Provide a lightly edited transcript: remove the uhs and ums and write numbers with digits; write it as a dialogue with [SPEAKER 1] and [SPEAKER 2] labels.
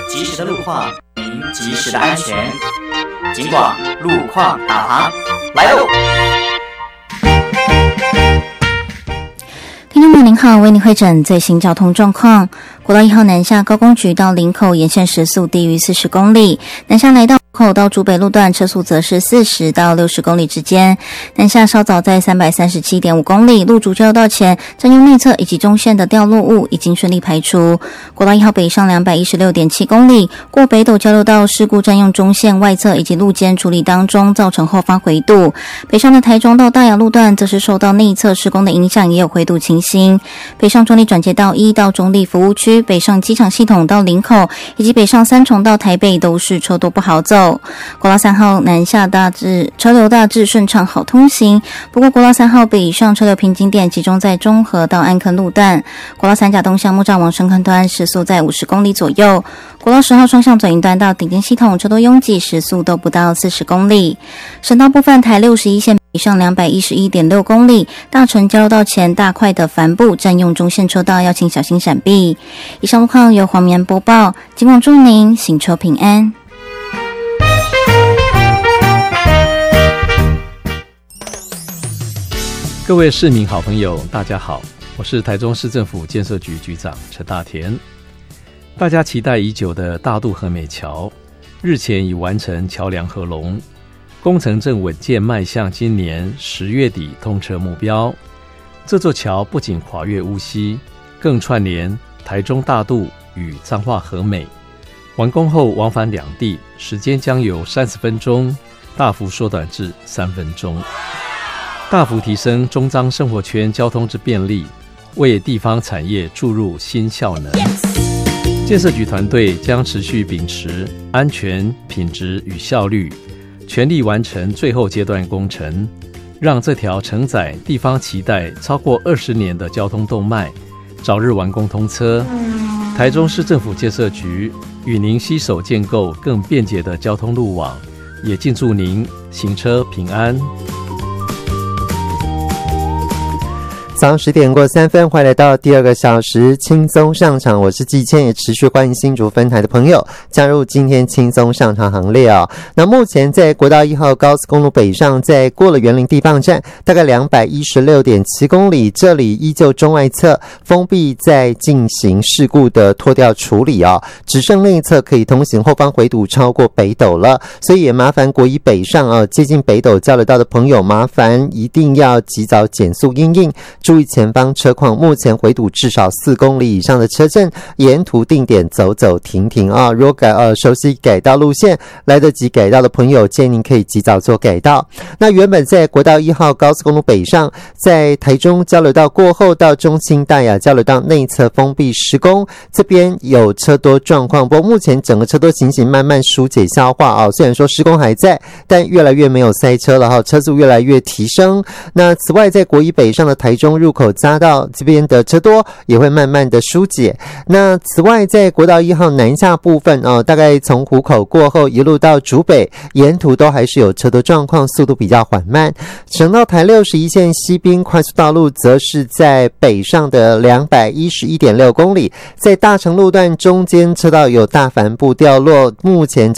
[SPEAKER 1] 及时的路况，您及时的安全。警广路况导航来喽！
[SPEAKER 2] 听众朋友您好，为您汇诊最新交通状况。国道1号南下高工局到林口沿线时速低于40公里，南下来到口到竹北路段车速则是40到60公里之间。南下稍早在 337.5 公里，路主交流道前占用内侧以及中线的掉落物已经顺利排除。国道1号北上 216.7 公里，过北斗交流道事故占用中线外侧以及路肩处理当中，造成后方回堵。北上的台中到大雅路段则是受到内侧施工的影响，也有回堵情形。北上中立转接道1到中立服务区，北上机场系统到林口以及北上三重到台北都是车多不好走。国道3号南下车流大致顺畅好通行，不过国道3号北上车流瓶颈点集中在中和到安坑路段。国道3甲东向木栅往深坑端时速在50公里左右。国道10号双向转运端到顶尖系统车多拥挤，时速都不到40公里。省道部分台61线北上 211.6 公里，大城交流道前大块的帆布占用中线车道，要请小心闪避。以上路况由黄棉播报，警广祝您行车平安。
[SPEAKER 3] 各位市民好朋友大家好，我是台中市政府建设局局长陈大田。大家期待已久的大肚和美桥日前已完成桥梁合龙，工程正稳健迈向今年10月底通车目标。这座桥不仅跨越乌溪，更串联台中大肚与彰化和美，完工后往返两地时间将由30分钟大幅缩短至3分钟，大幅提升中彰生活圈交通之便利，为地方产业注入新效能。建设局团队将持续秉持安全、品质与效率，全力完成最后阶段工程，让这条承载地方期待超过20年的交通动脉早日完工通车。台中市政府建设局与您携手建构更便捷的交通路网，也敬祝您行车平安。
[SPEAKER 4] 早上10点过3分，欢迎来到第2个小时轻松上场，我是季谦，也持续欢迎新竹分台的朋友加入今天轻松上场行列哦。那目前在国道1号高速公路北上，在过了园林地磅站大概 216.7 公里，这里依旧中外侧封闭在进行事故的拖吊处理哦，只剩另一侧可以通行，后方回堵超过北斗了，所以也麻烦国一北上哦，接近北斗交流道的朋友麻烦一定要及早减速因应，注意前方车况，目前回堵至少4公里以上的车阵，沿途定点走走停停啊。如果熟悉改道路线，来得及改道的朋友，建议您可以及早做改道。那原本在国道1号高速公路北上，在台中交流道过后到中清大雅交流道内侧封闭施工，这边有车多状况，不过目前整个车多情形慢慢疏解消化啊。虽然说施工还在，但越来越没有塞车了哈，车速越来越提升。那此外，在国一北上的台中入口匝道这边的车多也会慢慢的疏解。那此外，在国道1号南下部分大概从湖口过后一路到竹北，沿途都还是有车多状况，速度比较缓慢。省道台61线西滨快速道路则是在北上的 211.6 公里，在大成路段中间车道有大帆布掉落，目前